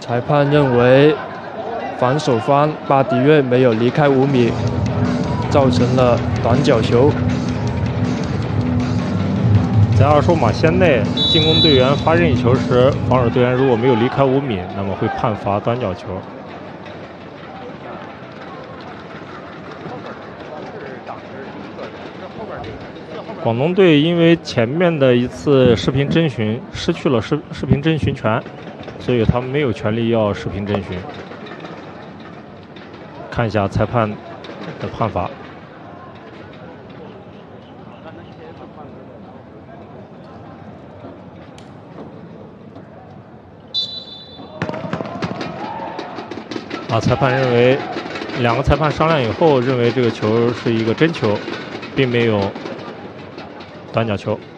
裁判认为防守方巴迪瑞没有离开5米，造成了短角球。 在20码线内，进攻队员发任意球时，防守队员如果没有离开5米，那么会判罚短角球。广东队因为前面的一次视频侦询失去了视频侦询权，所以他们没有权利要视频侦询。看一下裁判的判罚。裁判认为2个裁判商量以后认为这个球是一个真球，并没有短角球。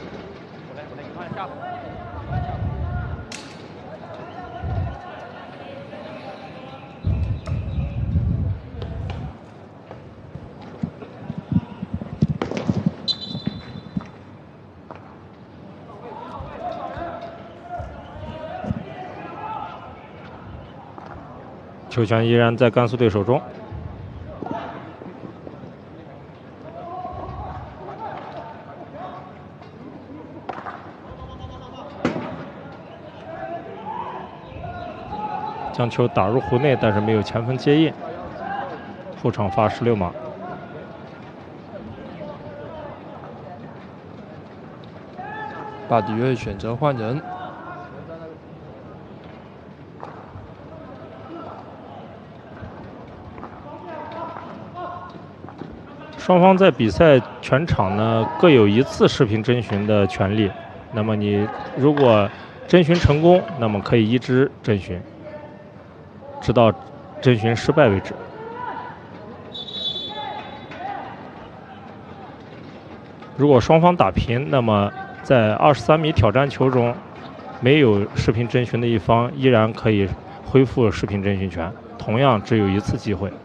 球权依然在甘肃队手中。将球打入弧内，但是没有前锋接应。后场罚16码。 巴迪瑞选择换人。 双方在比赛全场呢各有1次视频侦询的权利。那么你如果侦询成功，那么可以一直侦询，直到侦询失败为止。如果双方打平，那么在23米挑战球中，没有视频侦询的一方依然可以恢复视频侦询权，同样只有1次机会。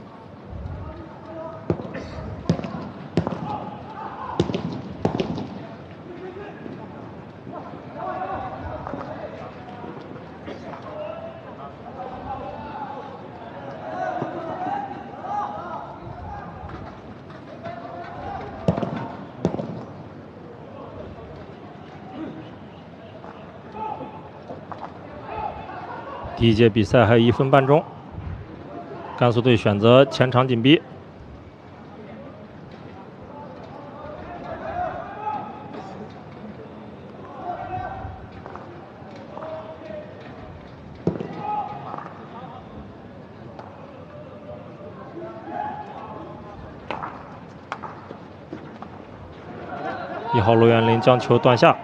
第1节比赛还有1分半钟，甘肃队选择前场紧逼。1号罗元林将球断下。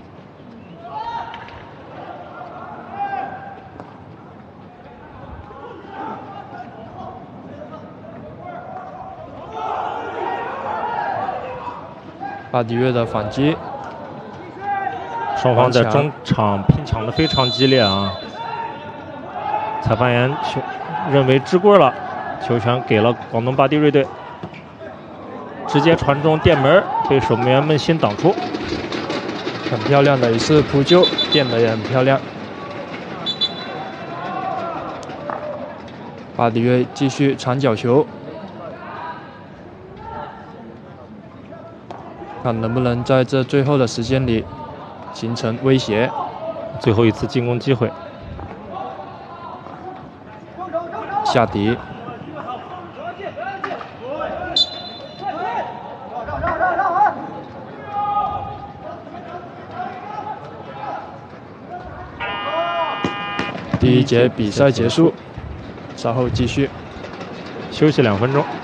巴迪瑞的反击， 双方在中场拼抢的非常激烈啊！裁判员认为支棍了，球权给了广东巴迪瑞队，直接传中垫门，被守门员孟鑫挡出。 很漂亮的一次扑救，垫的也很漂亮。巴迪瑞继续长角球。看能不能在这最后的时间里形成威胁。 最后一次进攻机会。 下底。第1节比赛结束，稍后继续。 休息2分钟。